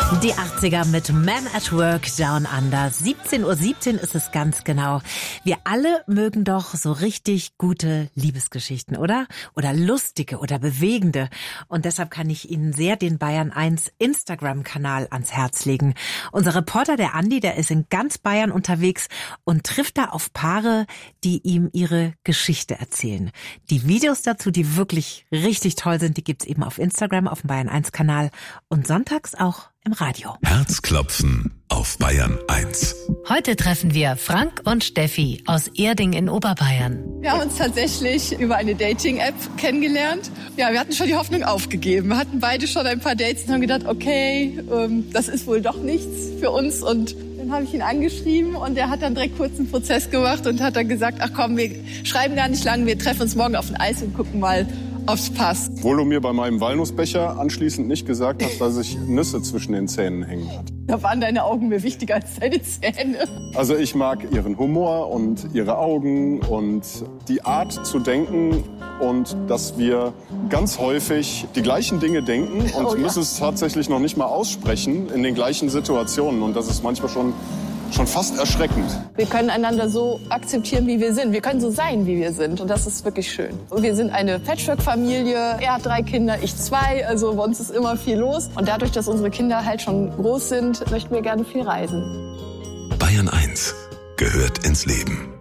Die 80er mit Man at Work Down Under. 17:17 Uhr ist es ganz genau. Wir alle mögen doch so richtig gute Liebesgeschichten, oder? Oder lustige oder bewegende. Und deshalb kann ich Ihnen sehr den Bayern 1 Instagram-Kanal ans Herz legen. Unser Reporter, der Andi, der ist in ganz Bayern unterwegs und trifft da auf Paare, die ihm ihre Geschichte erzählen. Die Videos dazu, die wirklich richtig toll sind, die gibt's eben auf Instagram, auf dem Bayern 1 Kanal und sonntags auch im Radio. Herzklopfen auf Bayern 1. Heute treffen wir Frank und Steffi aus Erding in Oberbayern. Wir haben uns tatsächlich über eine Dating-App kennengelernt. Ja, wir hatten schon die Hoffnung aufgegeben. Wir hatten beide schon ein paar Dates und haben gedacht, okay, das ist wohl doch nichts für uns. Und dann habe ich ihn angeschrieben und er hat dann direkt kurz einen Prozess gemacht und hat dann gesagt, ach komm, wir schreiben gar nicht lang, wir treffen uns morgen auf ein Eis und gucken mal, ob's passt. Obwohl du mir bei meinem Walnussbecher anschließend nicht gesagt hast, dass ich Nüsse zwischen den Zähnen hängen hatte. Da waren deine Augen mir wichtiger als deine Zähne. Also ich mag ihren Humor und ihre Augen und die Art zu denken und dass wir ganz häufig die gleichen Dinge denken und müssen es tatsächlich noch nicht mal aussprechen in den gleichen Situationen. Und das ist manchmal schon fast erschreckend. Wir können einander so akzeptieren, wie wir sind. Wir können so sein, wie wir sind. Und das ist wirklich schön. Und wir sind eine Patchwork-Familie. Er hat 3 Kinder, ich 2. Also bei uns ist immer viel los. Und dadurch, dass unsere Kinder halt schon groß sind, möchten wir gerne viel reisen. Bayern 1 gehört ins Leben.